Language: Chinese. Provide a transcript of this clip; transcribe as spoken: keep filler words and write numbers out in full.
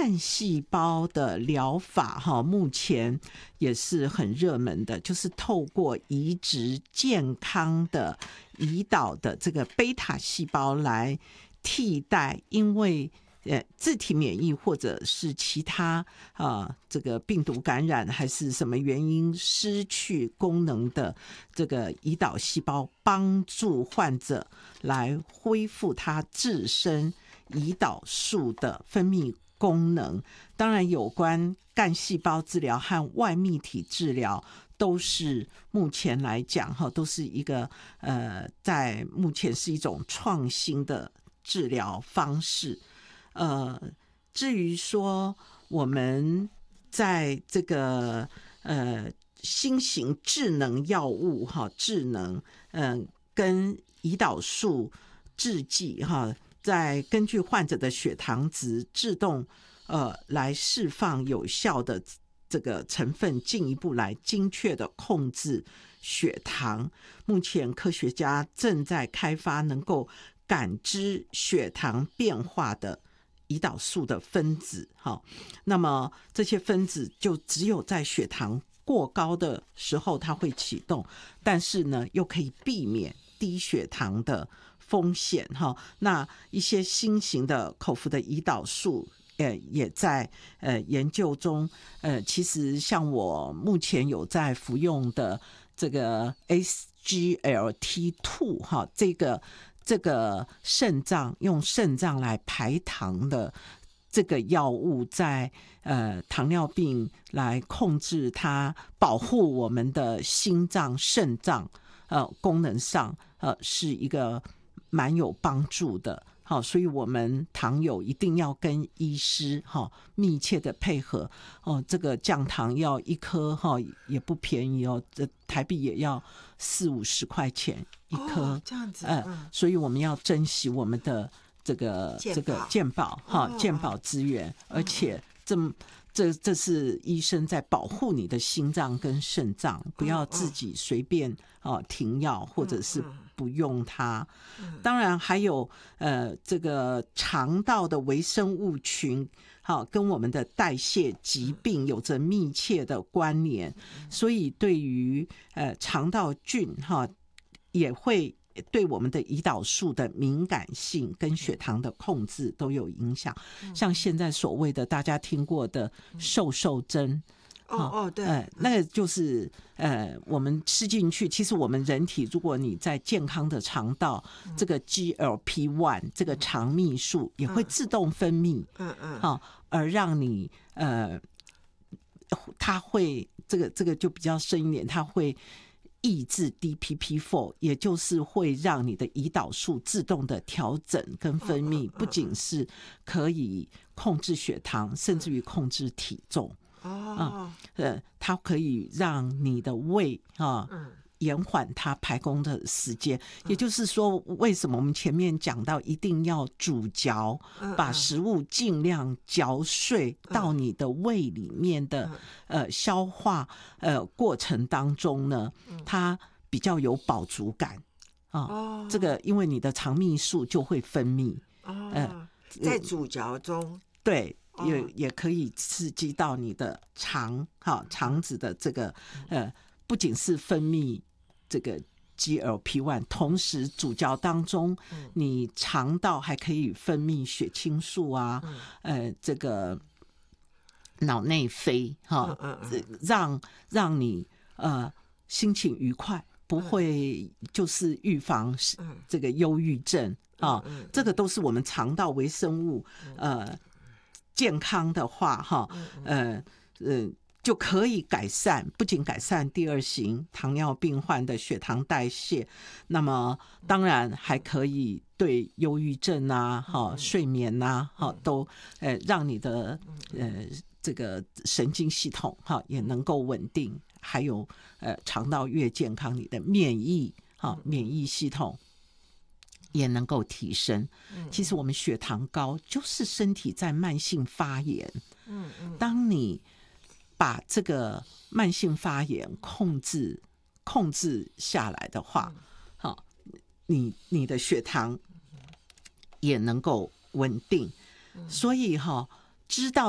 干细胞的疗法哈，目前也是很热门的，就是透过移植健康的胰岛的这个贝塔细胞来替代，因为呃，自体免疫或者是其他啊、呃，这个病毒感染还是什么原因失去功能的这个胰岛细胞，帮助患者来恢复他自身胰岛素的分泌功能。当然，有关干细胞治疗和外泌体治疗，都是目前来讲哈，都是一个呃，在目前是一种创新的治疗方式。呃，至于说我们在这个呃新型智能药物哈，智能嗯、呃、跟胰岛素制剂哈，在根据患者的血糖值自动呃来释放有效的这个成分，进一步来精确的控制血糖。目前科学家正在开发能够感知血糖变化的胰岛素的分子，那么这些分子就只有在血糖过高的时候它会启动，但是呢又可以避免低血糖的风险。那一些新型的口服的胰岛素也在研究中。其实像我目前有在服用的这个 S G L T 二 这个这个肾脏用肾脏来排糖的这个药物，在呃糖尿病来控制它，保护我们的心脏、肾脏呃功能上呃是一个蛮有帮助的。好，所以我们糖友一定要跟医师哈密切的配合哦。这个降糖药一颗哈也不便宜哦，这台币也要四五十块钱一颗， 哦，这样子， 呃， 嗯， 所以我们要珍惜我们的这个这个健保哈健保资源，而且这这这是医生在保护你的心脏跟肾脏，不要自己随便哦停药或者是不用它。当然还有呃这个肠道的微生物群，好，跟我们的代谢疾病有着密切的关联，所以对于呃肠道菌哈也会对我们的胰岛素的敏感性跟血糖的控制都有影响。像现在所谓的大家听过的瘦瘦针， 哦哦，对， 呃，那个就是呃，我们吃进去，其实我们人体，如果你在健康的肠道，嗯、这个 G L P 一 这个肠泌素也会自动分泌， 嗯嗯， 好、哦，而让你呃，它会这个这个就比较深一点，它会抑制 D P P 四， 也就是会让你的胰岛素自动的调整跟分泌，不仅是可以控制血糖，甚至于控制体重。 哦， 呃，它可以让你的胃啊，延缓它排空的时间。也就是说，为什么我们前面讲到一定要煮嚼，把食物尽量嚼碎到你的胃里面的呃消化呃过程当中呢，它比较有饱足感啊。这个因为你的肠泌素就会分泌， 呃，在煮嚼中， 对。也也可以刺激到你的肠，哈，肠子的这个呃，不仅是分泌这个 G L P 一， 同时煮嚼当中，你肠道还可以分泌血清素啊，呃，这个脑内啡哈，让让你呃心情愉快，不会就是预防这个忧郁症啊，这个都是我们肠道微生物呃。健康的话，哈，呃，呃，就可以改善，不仅改善第二型糖尿病患的血糖代谢，那么当然还可以对忧郁症啊，哈，睡眠呐，哈，都呃让你的呃这个神经系统哈也能够稳定，还有呃肠道越健康，你的免疫哈免疫系统也能够提升。其实我们血糖高就是身体在慢性发炎，当你把这个慢性发炎控制控制下来的话，你你的血糖也能够稳定。所以哈，知道